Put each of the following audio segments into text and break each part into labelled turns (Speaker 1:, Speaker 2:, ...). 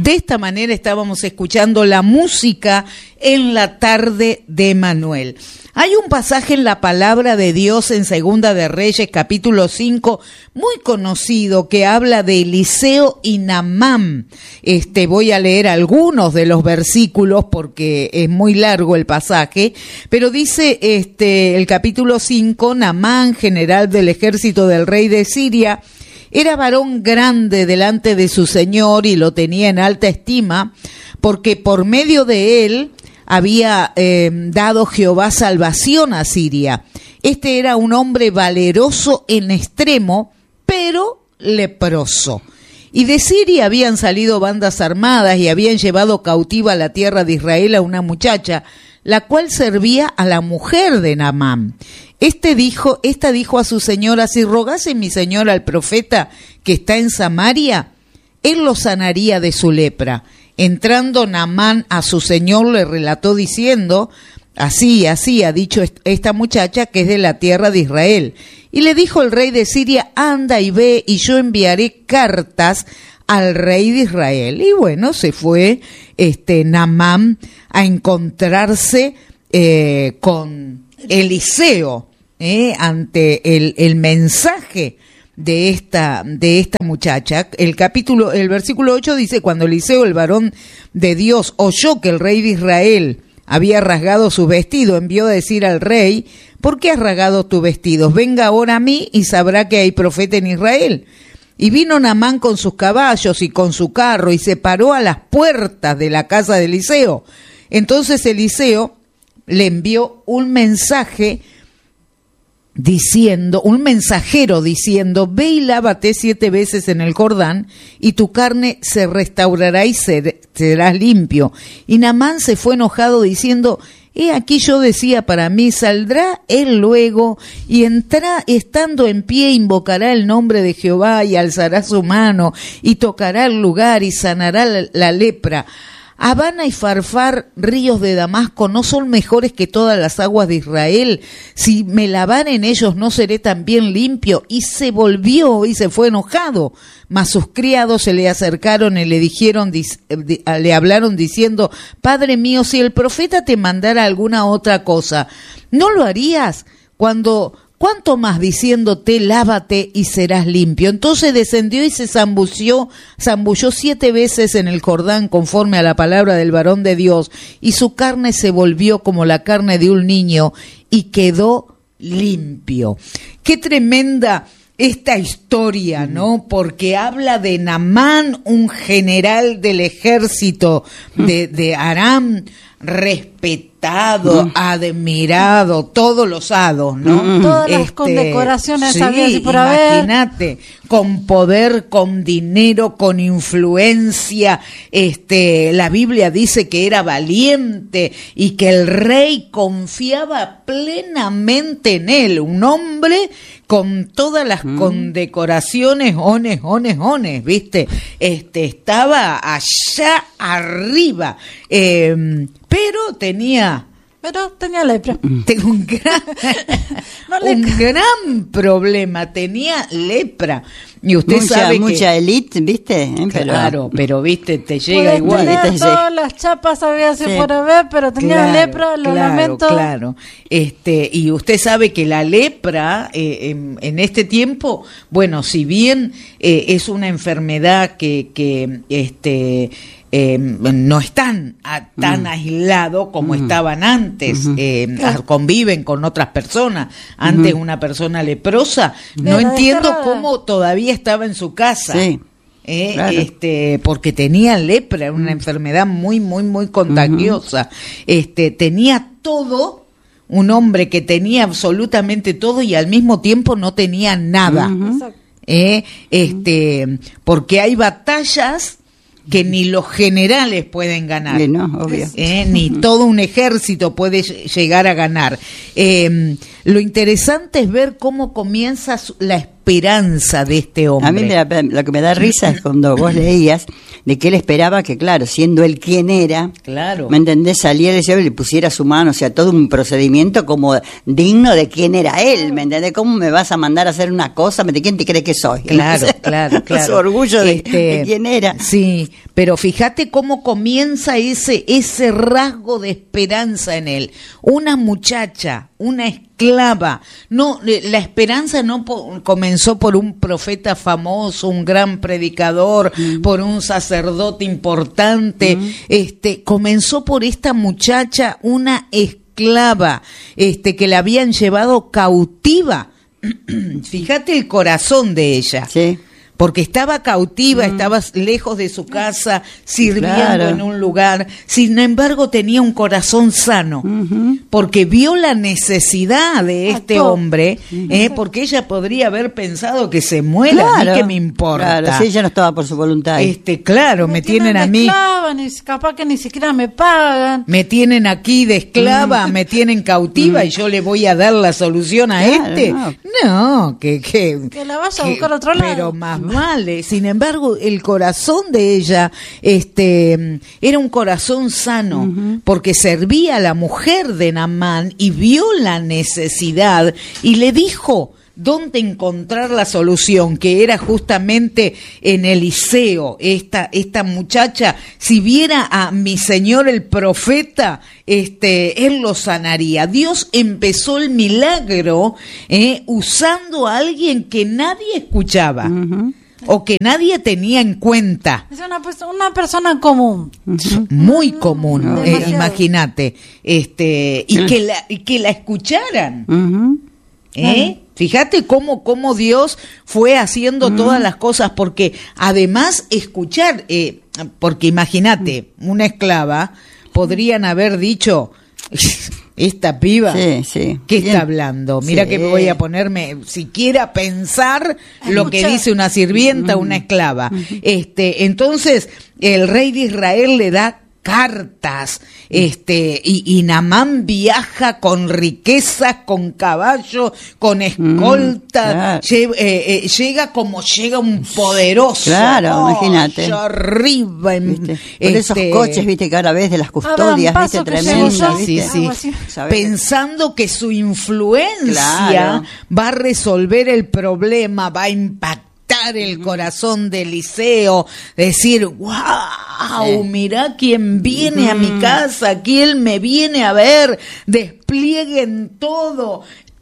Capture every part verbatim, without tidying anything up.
Speaker 1: De esta manera estábamos escuchando la música en la tarde de Emanuel. Hay un pasaje en la palabra de Dios en Segunda de Reyes, capítulo cinco, muy conocido, que habla de Eliseo y Naamán. Este, voy a leer algunos de los versículos porque es muy largo el pasaje, pero dice este, el capítulo cinco, Naamán, general del ejército del rey de Siria, era varón grande delante de su señor y lo tenía en alta estima, porque por medio de él había eh, dado Jehová salvación a Siria. Este era un hombre valeroso en extremo, pero leproso. Y de Siria habían salido bandas armadas y habían llevado cautiva a la tierra de Israel a una muchacha, la cual servía a la mujer de Naamán. Este dijo, esta dijo a su señora: si rogase mi señor al profeta que está en Samaria, él lo sanaría de su lepra. Entrando Naamán a su señor, le relató diciendo: así, así ha dicho esta muchacha que es de la tierra de Israel. Y le dijo el rey de Siria: anda y ve, y yo enviaré cartas al rey de Israel. Y bueno, se fue este Naamán a encontrarse eh, con Eliseo eh, ante el, el mensaje de esta de esta muchacha. El capítulo, el versículo ocho dice: cuando Eliseo, el varón de Dios, oyó que el rey de Israel había rasgado su vestido, envió a decir al rey: ¿por qué has rasgado tus vestidos? Venga ahora a mí y sabrá que hay profeta en Israel. Y vino Naamán con sus caballos y con su carro y se paró a las puertas de la casa de Eliseo. Entonces Eliseo le envió un mensaje diciendo, un mensajero diciendo: ve y lávate siete veces en el Jordán y tu carne se restaurará y ser, serás limpio. Y Naamán se fue enojado diciendo: he aquí yo decía para mí, saldrá él luego y entra, estando en pie invocará el nombre de Jehová y alzará su mano y tocará el lugar y sanará la, la lepra. Habana y Farfar, ríos de Damasco, ¿no son mejores que todas las aguas de Israel? Si me lavare en ellos, ¿no seré también limpio? Y se volvió y se fue enojado. Mas sus criados se le acercaron y le dijeron, le hablaron diciendo: Padre mío, si el profeta te mandara alguna otra cosa, ¿no lo harías? Cuando... ¿Cuánto más diciéndote, lávate y serás limpio? Entonces descendió y se zambulló, zambulló siete veces en el Jordán conforme a la palabra del varón de Dios, y su carne se volvió como la carne de un niño y quedó limpio. Qué tremenda esta historia, ¿no? Porque habla de Naamán, un general del ejército de, de Aram, respetado, mm. admirado, todos los hados, ¿no?
Speaker 2: Mm. Todas las
Speaker 1: este,
Speaker 2: condecoraciones
Speaker 1: sí,
Speaker 2: había y por haber.
Speaker 1: Imagínate, con poder, con dinero, con influencia. Este, la Biblia dice que era valiente y que el rey confiaba plenamente en él. Un hombre con todas las mm. condecoraciones, ones, ones, ones, ¿viste? Este, estaba allá arriba. Eh, pero tenía...
Speaker 2: Pero tenía lepra.
Speaker 1: Tengo un gran, no un gran problema, tenía lepra. Y usted
Speaker 3: mucha,
Speaker 1: sabe
Speaker 3: mucha
Speaker 1: que...
Speaker 3: élite, ¿viste? Pero...
Speaker 1: Claro, pero viste, te llega
Speaker 2: Puede
Speaker 1: igual.
Speaker 2: tener
Speaker 1: ¿viste?
Speaker 2: todas las chapas había así
Speaker 3: Sí.
Speaker 2: por haber, pero tenía
Speaker 1: Claro,
Speaker 2: lepra, lo
Speaker 1: claro,
Speaker 2: lamento.
Speaker 1: Claro, este, y usted sabe que la lepra eh, en, en este tiempo, bueno, si bien eh, es una enfermedad que, que este, eh, no están a, tan mm. aislados como mm. estaban antes, mm-hmm. eh, claro. conviven con otras personas. Antes mm-hmm. una persona leprosa, no
Speaker 2: Era
Speaker 1: entiendo
Speaker 2: desterrada.
Speaker 1: cómo todavía estaba en su casa.
Speaker 3: Sí.
Speaker 1: Eh,
Speaker 3: Claro.
Speaker 1: este, porque tenía lepra, una enfermedad muy, muy, muy contagiosa. Uh-huh. Este, tenía todo, un hombre que tenía absolutamente todo y al mismo tiempo no tenía nada. Uh-huh. Eh, este, porque hay batallas que ni los generales pueden ganar,
Speaker 3: sí, no, obvio.
Speaker 1: Eh, ni todo un ejército puede llegar a ganar. Eh, lo interesante es ver cómo comienza la esperanza de este hombre.
Speaker 3: A mí me da, lo que me da risa es cuando vos leías de que él esperaba que, claro, siendo él quien era,
Speaker 1: Claro.
Speaker 3: ¿me entendés? Saliera y le pusiera su mano, o sea, todo un procedimiento como digno de quién era él, ¿me entendés? ¿Cómo me vas a mandar a hacer una cosa? ¿De quién te crees que soy?
Speaker 1: Claro, claro, claro.
Speaker 3: Su orgullo de,
Speaker 1: Este,
Speaker 3: de quién era.
Speaker 1: Sí, pero fíjate cómo comienza ese, ese rasgo de esperanza en él. Una muchacha, una esclava. No, la esperanza no po- comenzó por un profeta famoso, un gran predicador, mm. por un sacerdote importante. Mm. Este, comenzó por esta muchacha, una esclava, este, que la habían llevado cautiva. Fíjate el corazón de ella.
Speaker 3: Sí.
Speaker 1: Porque estaba cautiva, mm. estaba lejos de su casa, sirviendo claro. en un lugar. Sin embargo, tenía un corazón sano, uh-huh. porque vio la necesidad de este Acto. hombre, uh-huh. eh, porque ella podría haber pensado que se muera,
Speaker 3: claro.
Speaker 1: a mí que me importa.
Speaker 3: Claro, si ella no estaba por su voluntad.
Speaker 1: Este, claro, me, me tienen, tienen a mí.
Speaker 2: Esclava, ni, capaz que ni siquiera me pagan.
Speaker 1: Me tienen aquí de esclava, mm. me tienen cautiva mm. y yo le voy a dar la solución a claro, este. No, no que, que.
Speaker 2: Que la vaya a buscar a otro lado.
Speaker 1: Pero más vale. Sin embargo, el corazón de ella este, era un corazón sano, uh-huh. porque servía a la mujer de Naamán y vio la necesidad y le dijo dónde encontrar la solución, que era justamente en Eliseo. Esta, esta muchacha, si viera a mi señor el profeta, este, él lo sanaría. Dios empezó el milagro eh, usando a alguien que nadie escuchaba. Uh-huh. O que nadie tenía en cuenta.
Speaker 2: Es una, una persona común.
Speaker 1: Uh-huh. Muy común, uh-huh. eh, imagínate. Este, y, uh-huh. que la, y que la escucharan. Uh-huh. ¿Eh? Uh-huh. Fíjate cómo, cómo Dios fue haciendo uh-huh. todas las cosas, porque además escuchar, eh, porque imagínate, una esclava, podrían haber dicho... Esta piba,
Speaker 3: sí, sí.
Speaker 1: ¿qué Bien. está hablando? Mira sí. que me voy a ponerme, siquiera a pensar Hay lo mucha... que dice una sirvienta, uh-huh. una esclava. Uh-huh. Este, entonces, el rey de Israel le da cartas, este, y, y Naamán viaja con riquezas, con caballo, con escolta, mm, claro. lle, eh, eh, llega como llega un poderoso.
Speaker 3: Claro, oh, imagínate.
Speaker 1: Arriba, en,
Speaker 3: ¿Viste? Por
Speaker 1: este,
Speaker 3: esos coches, viste, que ahora ves de las custodias, viste, tremendas,
Speaker 1: sí, sí, sí. Pensando que su influencia claro. va a resolver el problema, va a impactar el corazón de Eliseo, decir, wow, sí. mirá quién viene a mi casa, quién me viene a ver, desplieguen todo,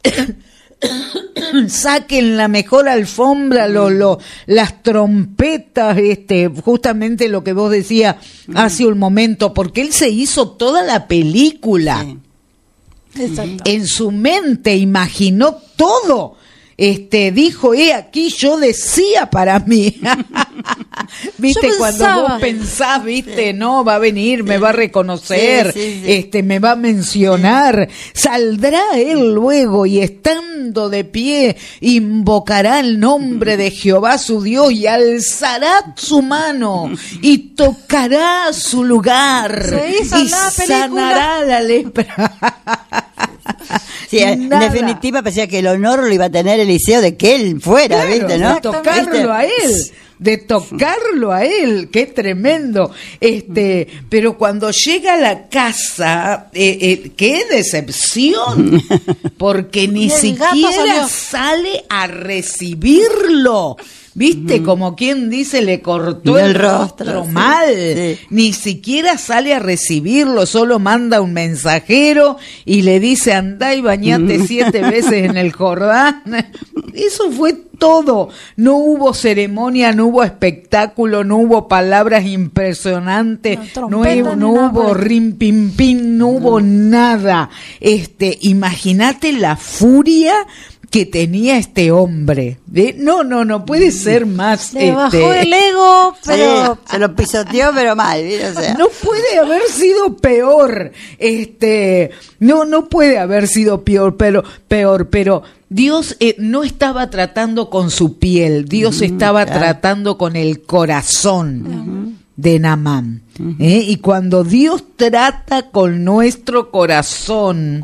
Speaker 1: saquen la mejor alfombra, lo, lo, las trompetas, este, justamente lo que vos decías hace un momento, porque él se hizo toda la película. Sí. Exacto. En su mente imaginó todo. Este, dijo, he aquí yo decía para mí. Viste, cuando vos pensás, viste, no, va a venir, me va a reconocer, sí, sí, sí. este, me va a mencionar, saldrá él luego y estando de pie, invocará el nombre de Jehová su Dios y alzará su mano y tocará su lugar y sanará la lepra.
Speaker 3: Sí, en Nada. definitiva parecía que el honor lo iba a tener Eliseo de que él fuera, claro, ¿viste, no?
Speaker 1: De tocarlo ¿viste? a él, de tocarlo a él, qué tremendo. Este, pero cuando llega a la casa, eh, eh, qué decepción, porque ni siquiera sale a recibirlo. ¿Viste? Uh-huh. Como quien dice, le cortó el, el rostro, rostro mal. Sí, sí. Ni siquiera sale a recibirlo, solo manda un mensajero y le dice, andá y bañate uh-huh. siete veces en el Jordán. Eso fue todo. No hubo ceremonia, no hubo espectáculo, no hubo palabras impresionantes, no, no, no hubo rim pim pim, no hubo nada. Este, imagínate la furia que tenía este hombre. ¿Eh? No, no, no puede ser más.
Speaker 2: Le
Speaker 1: este...
Speaker 2: bajó el ego, pero
Speaker 3: sí, se lo pisoteó, pero mal. ¿sí? O sea.
Speaker 1: No puede haber sido peor. Este, no, no puede haber sido peor, pero peor, pero Dios eh, no estaba tratando con su piel. Dios uh-huh, estaba claro. tratando con el corazón. Uh-huh. de Naamán. Uh-huh. ¿Eh? Y cuando Dios trata con nuestro corazón,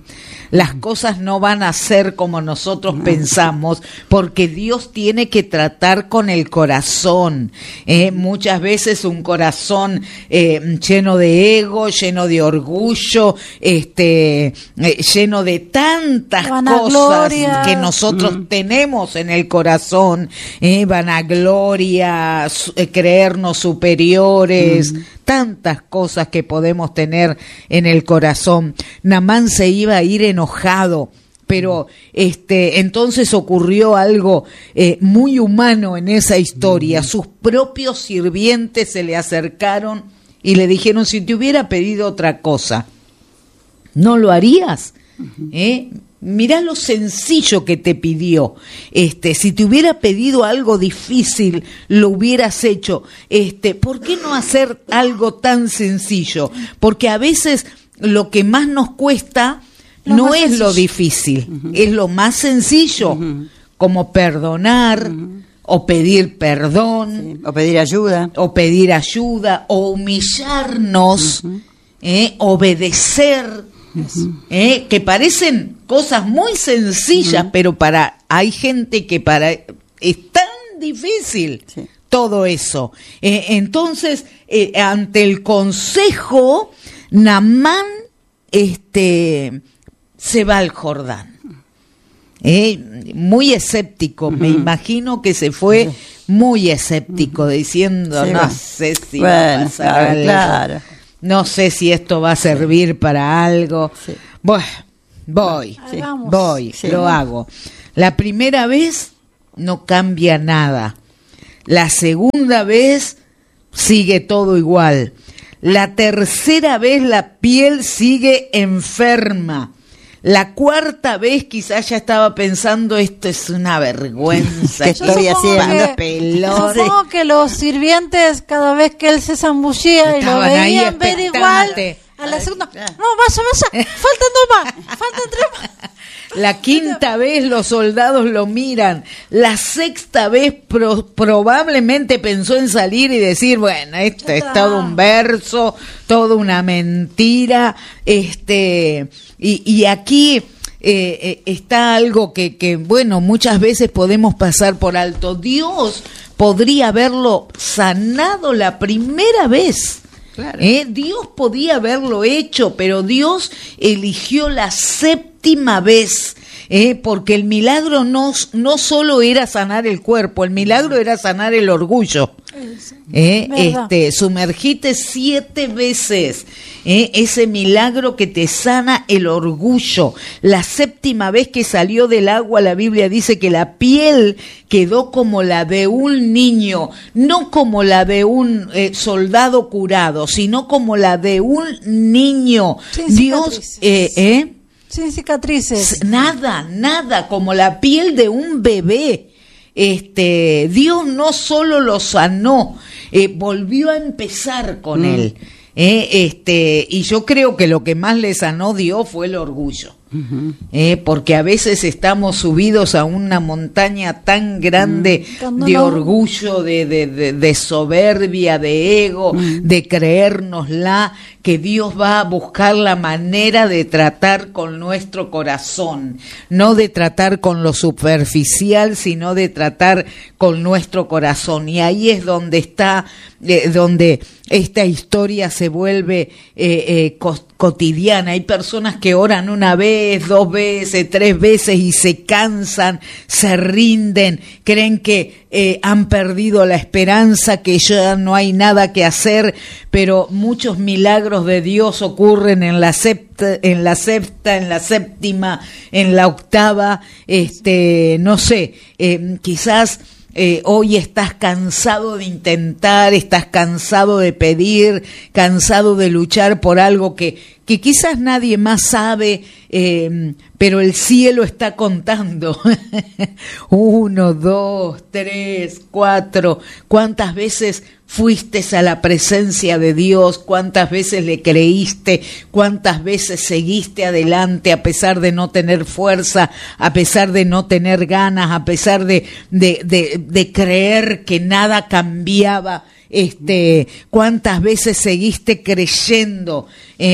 Speaker 1: las cosas no van a ser como nosotros pensamos, porque Dios tiene que tratar con el corazón. Eh, muchas veces un corazón eh, lleno de ego, lleno de orgullo, este, eh, lleno de tantas
Speaker 2: vanagloria.
Speaker 1: Cosas que nosotros mm. tenemos en el corazón, eh, vanagloria, su, eh, creernos superiores, mm. tantas cosas que podemos tener en el corazón. Naamán se iba a ir enojado, pero este entonces ocurrió algo eh, muy humano en esa historia. Sus propios sirvientes se le acercaron y le dijeron: si te hubiera pedido otra cosa, ¿no lo harías? ¿Eh? Mirá lo sencillo que te pidió. Este, si te hubiera pedido algo difícil, lo hubieras hecho. Este, ¿por qué no hacer algo tan sencillo? Porque a veces lo que más nos cuesta lo no es sencillo. Lo difícil, uh-huh. es lo más sencillo, uh-huh. como perdonar, uh-huh. o pedir perdón,
Speaker 3: sí. o pedir ayuda,
Speaker 1: o pedir ayuda, o humillarnos, uh-huh. eh, obedecer. Uh-huh. Eh, que parecen cosas muy sencillas, uh-huh. pero para hay gente que para es tan difícil sí. todo eso. Eh, entonces, eh, ante el consejo, Naamán este, se va al Jordán. Eh, muy escéptico, uh-huh. me imagino que se fue uh-huh. muy escéptico, uh-huh. diciendo, sí, no va. sé si bueno, va a pasar
Speaker 3: claro,
Speaker 1: algo.
Speaker 3: Claro.
Speaker 1: No sé si esto va a servir sí. para algo. Sí. Bueno, voy, sí. voy, sí. lo hago. La primera vez no cambia nada. La segunda vez sigue todo igual. La tercera vez la piel sigue enferma. La cuarta vez quizás ya estaba pensando: esto es una vergüenza.
Speaker 3: ¿Qué estoy haciendo?
Speaker 2: Pelón. Supongo que los sirvientes, cada vez que él se zambullía y lo veían ver igual, a la segunda, no, vaya, vaya, faltan dos más, faltan tres más.
Speaker 1: La quinta vez los soldados lo miran. La sexta vez pro, probablemente pensó en salir y decir: bueno, esto es todo un verso, toda una mentira. Este y, y aquí eh, eh, está algo que, que, bueno, muchas veces podemos pasar por alto. Dios podría haberlo sanado la primera vez. Claro. ¿Eh? Dios podía haberlo hecho, pero Dios eligió la séptima vez, ¿eh? porque el milagro no, no solo era sanar el cuerpo, el milagro era sanar el orgullo. ¿Eh? Este, sumergite siete veces, ¿eh? ese milagro que te sana el orgullo. La séptima vez que salió del agua, la Biblia dice que la piel quedó como la de un niño, no como la de un eh, soldado curado, sino como la de un niño.
Speaker 2: Sin
Speaker 1: Dios, eh, ¿eh?
Speaker 2: sin cicatrices.
Speaker 1: Nada, nada, como la piel de un bebé. Este, Dios no solo lo sanó, eh, volvió a empezar con mm. él. Eh, este, y yo creo que lo que más le sanó Dios fue el orgullo. Uh-huh. Eh, porque a veces estamos subidos a una montaña tan grande uh-huh. de orgullo, de, de, de, de soberbia, de ego, uh-huh. de creérnosla, que Dios va a buscar la manera de tratar con nuestro corazón, no de tratar con lo superficial, sino de tratar con nuestro corazón. Y ahí es donde está, eh, donde esta historia se vuelve eh, eh, cost- cotidiana. Hay personas que oran una vez, dos veces, tres veces y se cansan, se rinden, creen que eh, han perdido la esperanza, que ya no hay nada que hacer, pero muchos milagros de Dios ocurren en la septa, en la septa, en la séptima, en la octava, este, no sé, eh, quizás Eh, hoy estás cansado de intentar, estás cansado de pedir, cansado de luchar por algo que, que quizás nadie más sabe, eh, pero el cielo está contando. Uno, dos, tres, cuatro. ¿Cuántas veces fuiste a la presencia de Dios? ¿Cuántas veces le creíste? ¿Cuántas veces seguiste adelante a pesar de no tener fuerza, a pesar de no tener ganas, a pesar de, de, de, de creer que nada cambiaba? Este, ¿cuántas veces seguiste creyendo? Eh,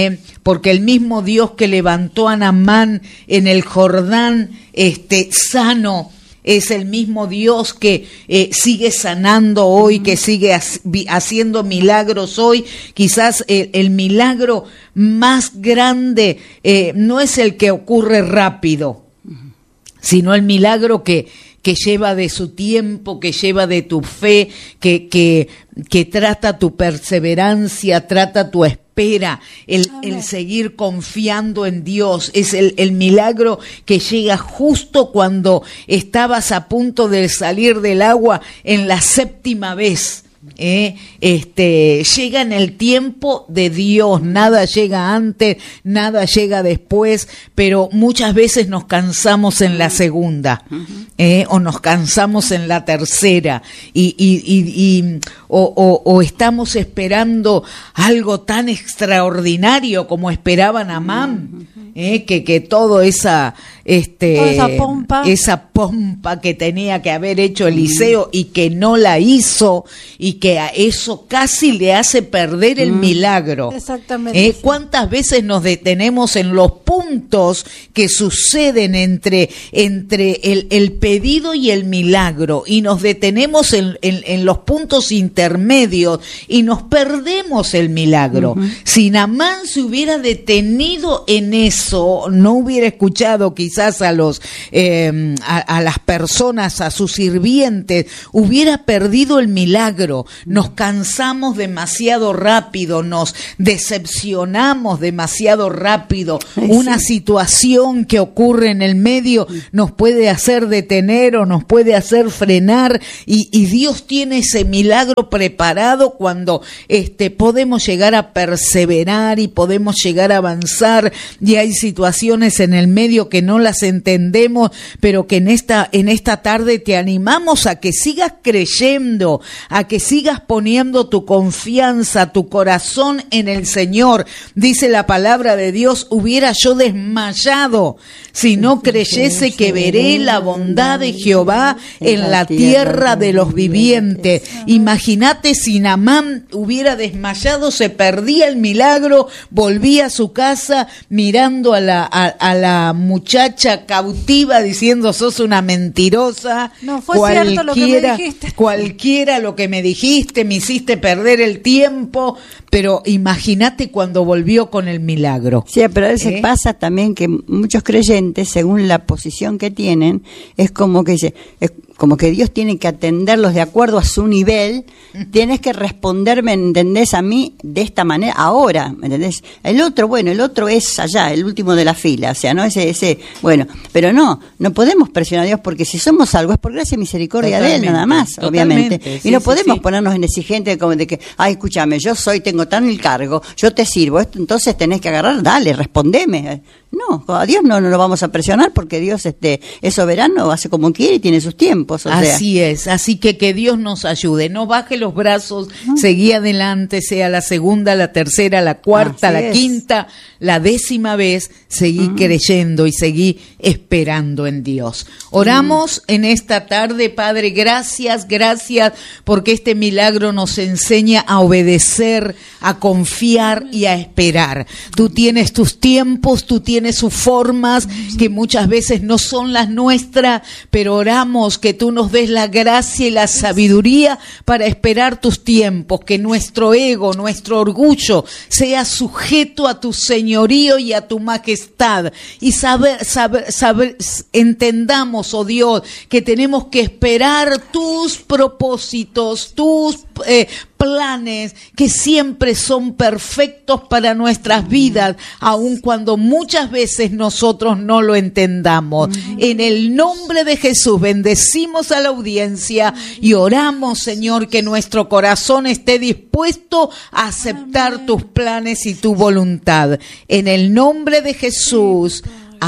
Speaker 1: porque el mismo Dios que levantó a Naamán en el Jordán, este, sano, es el mismo Dios que eh, sigue sanando hoy, que sigue haciendo milagros hoy. Quizás el, el milagro más grande eh, no es el que ocurre rápido, sino el milagro que, que lleva de su tiempo, que lleva de tu fe, que, que, que trata tu perseverancia, trata tu espera. Espera, el, el seguir confiando en Dios, es el, el milagro que llega justo cuando estabas a punto de salir del agua en la séptima vez. Eh, este, llega en el tiempo de Dios, nada llega antes, nada llega después, pero muchas veces nos cansamos en la segunda, eh, o nos cansamos en la tercera, y, y, y, y o, o, o estamos esperando algo tan extraordinario como esperaba Naamán. Eh, que, que todo esa, este,
Speaker 2: toda esa pompa.
Speaker 1: esa pompa que tenía que haber hecho Eliseo y que no la hizo, y que a eso casi le hace perder el mm. milagro.
Speaker 2: Exactamente.
Speaker 1: Eh, sí. ¿Cuántas veces nos detenemos en los puntos que suceden entre, entre el, el pedido y el milagro, y nos detenemos en, en, en los puntos intermedios y nos perdemos el milagro? Uh-huh. Si Naamán se hubiera detenido en eso, no hubiera escuchado quizás a los eh, a, a las personas, a sus sirvientes, hubiera perdido el milagro. Nos cansamos demasiado rápido, nos decepcionamos demasiado rápido. Ay, Una sí. situación que ocurre en el medio nos puede hacer detener o nos puede hacer frenar, y, y Dios tiene ese milagro preparado cuando este podemos llegar a perseverar y podemos llegar a avanzar. Y hay situaciones en el medio que no las entendemos, pero que en esta, en esta tarde te animamos a que sigas creyendo, a que sigas poniendo tu confianza, tu corazón en el Señor. Dice la palabra de Dios: hubiera yo desmayado si no creyese que veré la bondad de Jehová en la tierra de los vivientes. Imagínate si Naamán hubiera desmayado, se perdía el milagro, volvía a su casa mirando a la, a, a la muchacha cautiva diciendo: sos una mentirosa,
Speaker 2: no fue cierto lo que me dijiste.
Speaker 1: Cualquiera lo que me dijiste, me hiciste perder el tiempo. Pero imagínate cuando volvió con el milagro.
Speaker 3: Sí, pero a veces ¿Eh? pasa también que muchos creyentes, según la posición que tienen, es como que dice, es como que Dios tiene que atenderlos de acuerdo a su nivel. Tienes que responderme, ¿entendés? A mí de esta manera, ahora, ¿me entendés? El otro, bueno, el otro es allá, el último de la fila, o sea, no ese, ese, bueno, pero no, no podemos presionar a Dios, porque si somos algo es por gracia y misericordia de Él, nada más, obviamente. Sí, y no sí, podemos sí. ponernos en exigentes como de que, ay, escúchame, yo soy, tengo tan el cargo, yo te sirvo, esto, entonces tenés que agarrar, dale, respondeme. No, a Dios no, no lo vamos a presionar, porque Dios este es soberano, hace como quiere y tiene sus tiempos. O
Speaker 1: así
Speaker 3: sea.
Speaker 1: es, así que que Dios nos ayude, no baje los brazos, uh-huh. seguí adelante, sea la segunda, la tercera, la cuarta, así la es. quinta, la décima vez, seguí uh-huh. creyendo y seguí esperando en Dios. Oramos uh-huh. en esta tarde, Padre, gracias, gracias, porque este milagro nos enseña a obedecer, a confiar y a esperar. Tú tienes tus tiempos, tú tienes sus formas que muchas veces no son las nuestras, pero oramos que tú nos des la gracia y la sabiduría para esperar tus tiempos, que nuestro ego, nuestro orgullo sea sujeto a tu señorío y a tu majestad, y saber, saber, saber, entendamos, oh Dios, que tenemos que esperar tus propósitos, tus eh, planes, que siempre son perfectos para nuestras vidas, aun cuando muchas veces nosotros no lo entendamos. Uh-huh. En el nombre de Jesús bendecimos a la audiencia y oramos, Señor, que nuestro corazón esté dispuesto a aceptar amén. Tus planes y tu voluntad. En el nombre de Jesús,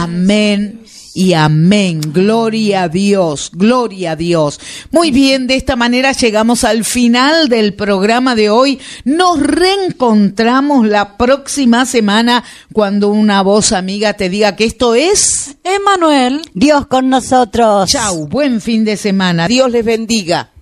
Speaker 1: amén. Y amén, gloria a Dios, gloria a Dios. Muy bien, de esta manera llegamos al final del programa de hoy. Nos reencontramos la próxima semana cuando una voz amiga te diga que esto es
Speaker 2: Emmanuel.
Speaker 3: Dios con nosotros.
Speaker 1: Chau, buen fin de semana. Dios les bendiga.